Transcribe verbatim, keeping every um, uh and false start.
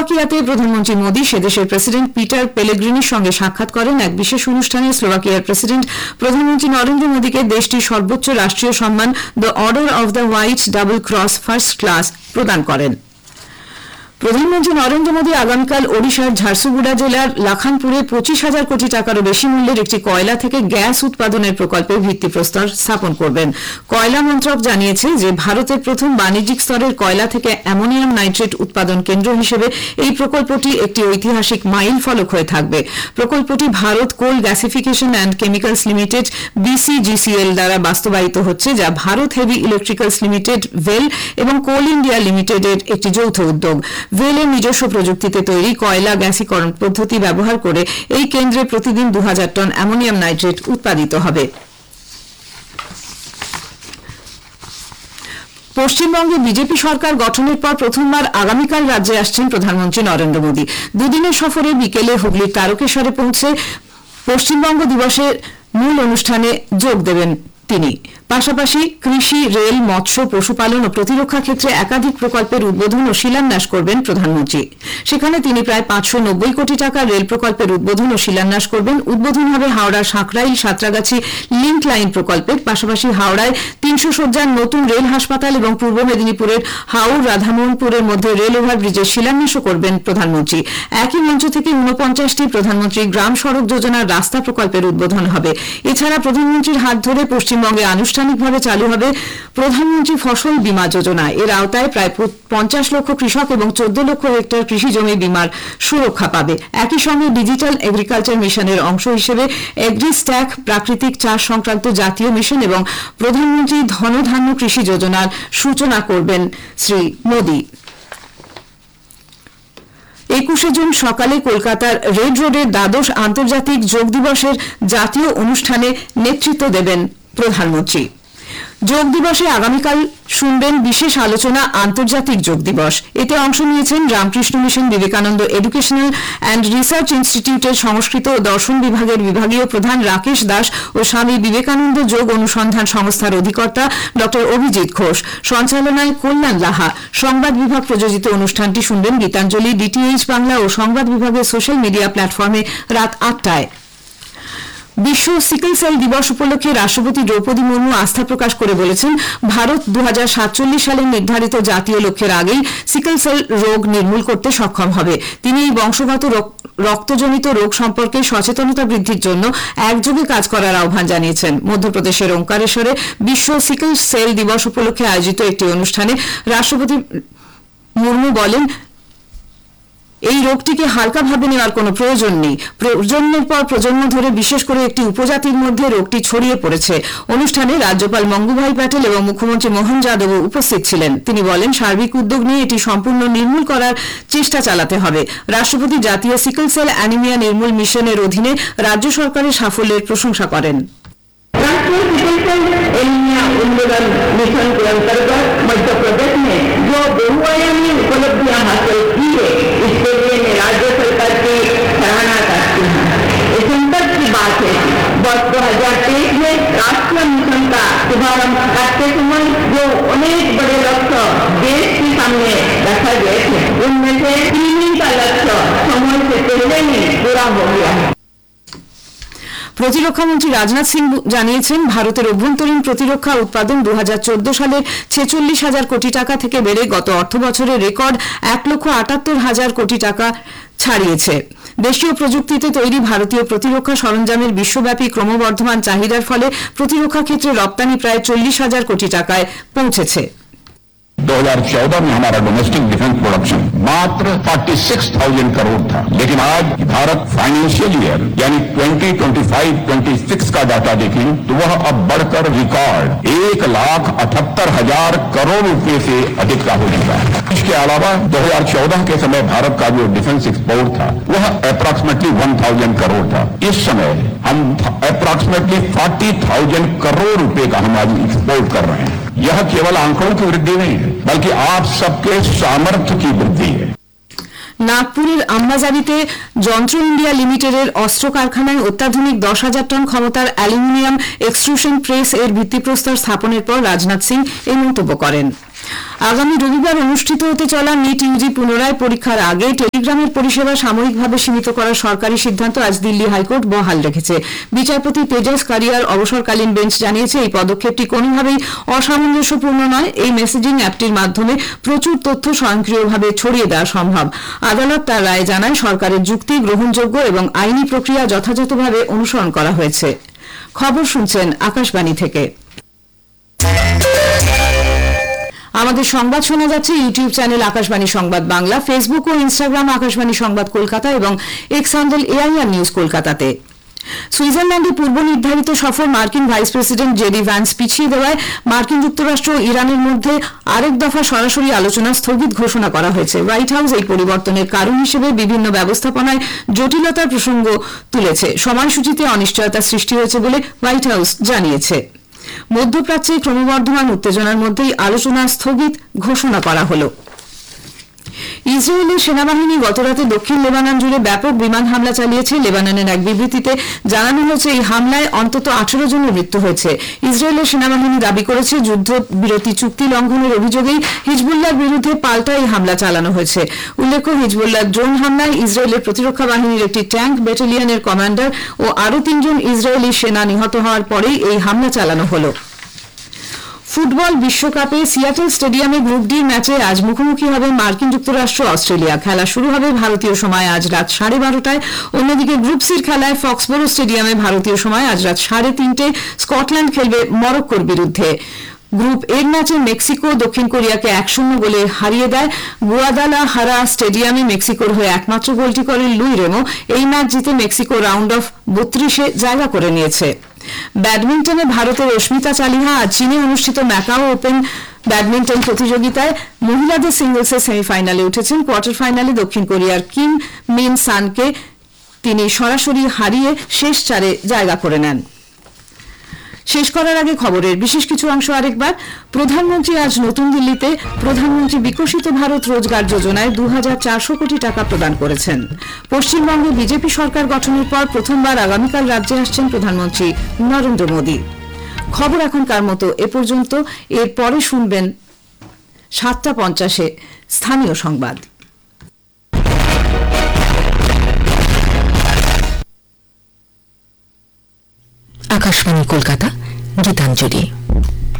স্লোভাকিয়াতে প্রধানমন্ত্রী মোদী সেদেশের president Peter পেলেগ্রিনির সঙ্গে সাক্ষাৎ করেন। এক বিশেষ অনুষ্ঠানে স্লোভাকিয়ার প্রেসিডেন্ট প্রধানমন্ত্রী নরেন্দ্র মোদীকে দেশটির সর্বোচ্চ রাষ্ট্রীয় সম্মান the order of the white double cross first class প্রদান করেন। প্রধানমন্ত্রী নরেন্দ্র মোদী আগামীকাল ওড়িশার ঝারসুগুড়া জেলার লাখানপুরে পঁচিশ হাজার কোটি টাকারও বেশি মূল্যের একটি কয়লা থেকে গ্যাস উৎপাদনের প্রকল্পের ভিত্তিপ্রস্তর স্থাপন করবেন। কয়লা মন্ত্রক জানিয়েছে যে ভারতের প্রথম বাণিজ্যিক স্তরের কয়লা থেকে অ্যামোনিয়াম নাইট্রেট উৎপাদন কেন্দ্র হিসেবে এই প্রকল্পটি একটি ঐতিহাসিক মাইল ফলক হয়ে থাকবে। প্রকল্পটি ভারত কোল গ্যাসিফিকেশন অ্যান্ড কেমিক্যালস লিমিটেড বিসিজিসিএল দ্বারা বাস্তবায়িত হচ্ছে, যা ভারত হেভি ইলেকট্রিক্যালস লিমিটেড ভেল এবং কোল ইন্ডিয়া লিমিটেডের একটি যৌথ উদ্যোগ। ভেলের নিজস্ব প্রযুক্তিতে তৈরি কয়লা গ্যাসীকরণ পদ্ধতি ব্যবহার করে এই কেন্দ্রে প্রতিদিন দু হাজার টন অ্যামোনিয়াম নাইট্রেট উৎপাদিত হবে। পশ্চিমবঙ্গে বিজেপি সরকার গঠনের পর প্রথমবার আগামীকাল রাজ্যে আসছেন প্রধানমন্ত্রী নরেন্দ্র মোদী। দুদিনের সফরে বিকেলে হুগলির তারকেশ্বরে পৌঁছে পশ্চিমবঙ্গ দিবসের মূল অনুষ্ঠানে যোগ দেবেন তিনি। পাশাপাশি কৃষি, রেল, মৎস্য, পশুপালন ও প্রতিরক্ষা ক্ষেত্রে একাধিক প্রকল্পের উদ্বোধন ও শিলান্যাস করবেন প্রধানমন্ত্রী। সেখানে তিনি প্রায় পাঁচশো নব্বই কোটি টাকার রেল প্রকল্পের উদ্বোধন ও শিলান্যাস করবেন। উদ্বোধন হবে হাওড়া সাঁকরাইল সাঁতরাগাছি লিঙ্ক লাইন প্রকল্পের। পাশাপাশি হাওড়ায় তিনশো শয্যার নতুন রেল হাসপাতাল এবং পূর্ব মেদিনীপুরের হাওড় রাধামোহনপুরের মধ্যে রেল ওভারব্রিজের শিলান্যাসও করবেন প্রধানমন্ত্রী। একই মঞ্চ থেকে ঊনপঞ্চাশটি প্রধানমন্ত্রী গ্রাম সড়ক যোজনার রাস্তা প্রকল্পের উদ্বোধন হবে। এছাড়া প্রধানমন্ত্রীর হাত ধরে পশ্চিমবঙ্গে আনুষ্ঠানিকভাবে চালু হবে প্রধানমন্ত্রী ফসল বীমা যোজনা। এর আওতায় প্রায় পঞ্চাশ লক্ষ কৃষক এবং চোদ্দ লক্ষ হেক্টর কৃষি জমি বীমার সুরক্ষা পাবে। একই সঙ্গে ডিজিটাল এগ্রিকালচার মিশনের অংশ হিসেবে এগ্রি স্ট্যাক, প্রাকৃতিক চাষ সংক্রান্ত জাতীয় মিশন এবং প্রধানমন্ত্রী ধনধান্য কৃষি যোজনার সূচনা করবেন শ্রী মোদী। একুশে জুন সকালে কলকাতার রেড রোডের দ্বাদশ আন্তর্জাতিক যোগ দিবসের জাতীয় অনুষ্ঠানে নেতৃত্ব দেবেন প্রধানমন্ত্রী। যোগ দিবসে আগামীকাল শুনবেন বিশেষ আলোচনা আন্তর্জাতিক যোগ দিবস। এতে অংশ নিয়েছেন Ramakrishna mission Vivekananda educational and research ইনস্টিটিউটের সংস্কৃত ও দর্শন বিভাগের বিভাগীয় প্রধান রাকেশ দাস ও স্বামী বিবেকানন্দ যোগ অনুসন্ধান সংস্থার অধিকর্তা ড অভিজিৎ ঘোষ। সঞ্চালনায় কল্যাণ লাহা। সংবাদ বিভাগ প্রযোজিত অনুষ্ঠানটি শুনবেন গীতাঞ্জলি, ডিটিএইচ বাংলা ও সংবাদ বিভাগের সোশ্যাল মিডিয়া প্ল্যাটফর্মে রাত আটটায়। বিশ্ব সিকল সেল দিবস উপলক্ষে রাষ্ট্রপতি দ্রৌপদী মুর্মু আস্থা প্রকাশ করে বলেছেন, ভারত দু হাজার সাতচল্লিশ সালের নির্ধারিত জাতীয় লক্ষ্যের আগেই সিকল সেল রোগ নির্মূল করতে সক্ষম হবে। তিনি এই বংশগত রক্তজনিত রোগ সম্পর্কে সচেতনতা বৃদ্ধির জন্য একযোগে কাজ করার আহ্বান জানিয়েছেন। মধ্যপ্রদেশের ওঙ্কারেশ্বরে বিশ্ব সিকল সেল দিবস উপলক্ষে আয়োজিত একটি অনুষ্ঠানে রাষ্ট্রপতি মুর্মু বলেন, এই রোগটিকে হালকাভাবে নেওয়ার কোনো প্রয়োজন নেই। প্রজন্মের পর প্রজন্ম ধরে বিশেষ করে একটি উপজাতির মধ্যে রোগটি ছড়িয়ে পড়েছে। অনুষ্ঠানে রাজ্যপাল মঙ্গুভাই প্যাটেল এবং মুখ্যমন্ত্রী মোহন যাদবও উপস্থিত ছিলেন। তিনি বলেন, সার্বিক উদ্যোগ নিয়ে এটি সম্পূর্ণ নির্মূল করার চেষ্টা চালাতে হবে। রাষ্ট্রপতি জাতীয় সিকল সেল অ্যানিমিয়া নির্মূল মিশনের অধীনে রাজ্য সরকারের সাফল্যের প্রশংসা করেন। राष्ट्रीय सिकल सेल एनीमिया उन्मूलन मिशन के अंतर्गत मध्य प्रदेश में जो बहुआयामी उपलब्धियां हासिल की है, इसके लिए मैं राज्य सरकार की सराहना करती हूँ। ये संकट की बात है, वर्ष दो हजार तेईस में राष्ट्रीय मिशन का शुभारंभ करते समय जो अनेक बड़े लक्ष्य देश के सामने रखा गए थे, उनमें से स्क्रीनिंग का लक्ष्य समय से पहले ही पूरा हो गया है। প্রতিরক্ষামন্ত্রী রাজনাথ সিং জানিয়েছেন, ভারতের অভ্যন্তরীণ প্রতিরক্ষা উৎপাদন দু হাজার চোদ্দ সালের ছেচল্লিশ হাজার কোটি টাকা থেকে বেড়ে গত অর্থ বছরে রেকর্ড এক লক্ষ আটাত্তর হাজার কোটি টাকা ছাড়িয়েছে। দেশীয় প্রযুক্তিতে তৈরি ভারতীয় প্রতিরক্ষা সরঞ্জামের বিশ্বব্যাপী ক্রমবর্ধমান চাহিদার ফলে প্রতিরক্ষা ক্ষেত্রে রপ্তানি প্রায় চল্লিশ হাজার কোটি টাকায় পৌঁছেছে। दो हज़ार चौदह में हमारा डोमेस्टिक डिफेंस प्रोडक्शन मात्र छियालीस हज़ार करोड़ था, लेकिन आज भारत फाइनेंशियल ईयर यानी बीस पच्चीस छब्बीस का डाटा देखें तो वह अब बढ़कर रिकॉर्ड एक लाख अठहत्तर हजार करोड़ रुपए से अधिक का हो चुका है। इसके अलावा दो हज़ार चौदह के समय भारत का जो डिफेंस एक्सपोर्ट था वह अप्रॉक्सीमेटली एक हज़ार करोड़ था। इस समय हम अप्रॉक्सीमेटली चालीस हज़ार करोड़ रुपए का हम आज एक्सपोर्ट कर रहे हैं। यह केवल आंकड़ों की वृद्धि नहीं है, बल्कि आप सबके सामर्थ्य की वृद्धि है। নাগপুরের আমবাজারিতে যন্ত্র ইন্ডিয়া লিমিটেডের অস্ত্র কারখানায় অত্যাধুনিক দশ হাজার টন ক্ষমতার অ্যালুমিনিয়াম এক্সট্রুশন প্রেস এর ভিত্তিপ্রস্তর স্থাপনের পর রাজনাথ সিং এই মন্তব্য করেন। আগামী রবিবার অনুষ্ঠিত হতে চলা নিট ইউজি পুনরায় পরীক্ষার আগে টেলিগ্রামের পরিষেবা সাময়িকভাবে সীমিত করার সরকারি সিদ্ধান্ত আজ দিল্লি হাইকোর্ট বহাল রেখেছে। বিচারপতি তেজস কারিয়ার অবসরকালীন বেঞ্চ জানিয়েছে এই পদক্ষেপটি কোনোভাবেই অসামঞ্জস্যপূর্ণ নয়। এই মেসেজিং অ্যাপটির মাধ্যমে প্রচুর তথ্য স্বয়ংক্রিয়ভাবে ছড়িয়ে দেওয়া সম্ভব। আদালত তার রায়ে জানায় সরকারের যুক্তি গ্রহণযোগ্য এবং আইনি প্রক্রিয়া যথাযথভাবে অনুসরণ করা হয়েছে। খবর শুনছেন আকাশবাণী থেকে। আমাদের সংবাদ শোনা যাচ্ছে ইউটিউব চ্যানেল আকাশবাণী সংবাদ বাংলা, ফেসবুক ও ইনস্টাগ্রাম আকাশবাণী সংবাদ কলকাতা এবং এক্স হ্যান্ডেল এআইআর নিউজ কলকাতাতে। সুইজারল্যান্ডে পূর্ব নির্ধারিত সফর মার্কিন ভাইস প্রেসিডেন্ট জেডি ভ্যান্স পিছিয়ে দেওয়ায় মার্কিন যুক্তরাষ্ট্র ও ইরানের মধ্যে আরেক দফা সরাসরি আলোচনা স্থগিত ঘোষণা করা হয়েছে। হোয়াইট হাউস এই পরিবর্তনের কারণ হিসেবে বিভিন্ন ব্যবস্থাপনায় জটিলতার প্রসঙ্গ তুলেছে। সময়সূচিতে অনিশ্চয়তা সৃষ্টি হয়েছে বলে হোয়াইট হাউস জানিয়েছে। মধ্যপ্রাচ্যে ক্রমবর্ধমান উত্তেজনার মধ্যেই আলোচনা স্থগিত ঘোষণা করা হল। ইসরায়েলের সেনাবাহিনী গতরাতে দক্ষিণ লেবানন জুড়ে ব্যাপক বিমান হামলা চালিয়েছে। লেবাননের এক বিবৃতিতে জানানো হয়েছে এই হামলায় অন্তত আঠারো জনের মৃত্যু হয়েছে। ইসরায়েলের সেনাবাহিনী দাবি করেছে যুদ্ধবিরতি চুক্তি লঙ্ঘনের অভিযোগেই হিজবুল্লাহর বিরুদ্ধে পাল্টা এই হামলা চালানো হয়েছে। উল্লেখ্য, হিজবুল্লাহর ড্রোন হামলায় ইসরায়েলের প্রতিরক্ষা বাহিনীর একটি ট্যাঙ্ক ব্যাটালিয়নের কমান্ডার ও আরও তিনজন ইসরায়েলি সেনা নিহত হওয়ার পরেই এই হামলা চালানো হল। ফুটবল বিশ্বকাপে সিয়াটল স্টেডিয়ামে গ্রুপ ডি ম্যাচে আজ মুখোমুখি হবে মার্কিন যুক্তরাষ্ট্র অস্ট্রেলিয়া। খেলা শুরু হবে ভারতীয় সময় আজ রাত সাড়ে বারোটায়। অন্যদিকে গ্রুপ সির খেলায় ফক্সবোরো স্টেডিয়ামে ভারতীয় সময় আজ রাত সাড়ে তিনটে স্কটল্যান্ড খেলবে মরক্কোর বিরুদ্ধে। গ্রুপ এর ম্যাচে মেক্সিকো দক্ষিণ কোরিয়াকে এক শূন্য গোলে হারিয়ে দেয়। গুয়াদালাহারা স্টেডিয়ামে মেক্সিকোর হয়ে একমাত্র গোলটি করেন লুই রেমো। এই ম্যাচ জিতে মেক্সিকো রাউন্ড অফ বত্রিশে জায়গা করে নিয়েছে। ব্যাডমিন্টনে ভারতের অস্মিতা চালিহা আজ চীনে অনুষ্ঠিত ম্যাকাও ওপেন ব্যাডমিন্টন প্রতিযোগিতায় মহিলাদের সিঙ্গলসের সেমিফাইনালে উঠেছেন। কোয়ার্টার ফাইনালে দক্ষিণ কোরিয়ার কিম মিন সানকে তিনি সরাসরি হারিয়ে শেষ চারে জায়গা করে নেন। শেষ করার আগে খবরের বিশেষ কিছু অংশ আরেকবার। প্রধানমন্ত্রী আজ নতুন দিল্লিতে প্রধানমন্ত্রী বিকশিত ভারত রোজগার যোজনায় দু হাজার চারশো কোটি টাকা প্রদান করেছেন। পশ্চিমবঙ্গে বিজেপি সরকার গঠনের পর প্রথমবার আগামীকাল রাজ্যে আসছেন প্রধানমন্ত্রী নরেন্দ্র মোদী। খবর এখনকার মতো এ পর্যন্ত। এর পরে শুনবেন সাতটা পঞ্চাশে স্থানীয় সংবাদ। আকাশবাণী কলকাতা, গীতাঞ্জলি।